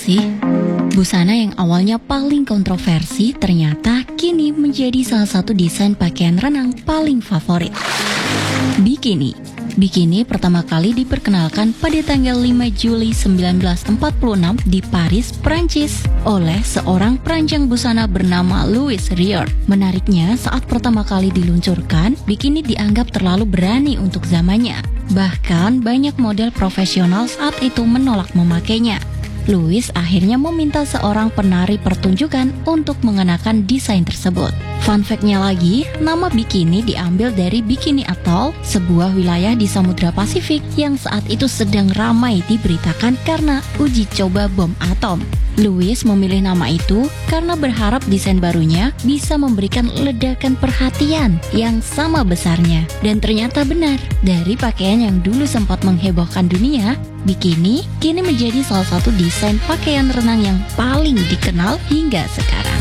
sih? Busana yang awalnya paling kontroversi ternyata kini menjadi salah satu desain pakaian renang paling favorit. Bikini. Bikini pertama kali diperkenalkan pada tanggal 5 Juli 1946 di Paris, Prancis oleh seorang perancang busana bernama Louis Réard. Menariknya, saat pertama kali diluncurkan, bikini dianggap terlalu berani untuk zamannya. Bahkan banyak model profesional saat itu menolak memakainya. Louis akhirnya meminta seorang penari pertunjukan untuk mengenakan desain tersebut. Fun fact-nya lagi, nama bikini diambil dari Bikini Atoll, sebuah wilayah di Samudra Pasifik yang saat itu sedang ramai diberitakan karena uji coba bom atom. Louis memilih nama itu karena berharap desain barunya bisa memberikan ledakan perhatian yang sama besarnya. Dan ternyata benar, dari pakaian yang dulu sempat menghebohkan dunia, bikini kini menjadi salah satu desain pakaian renang yang paling dikenal hingga sekarang.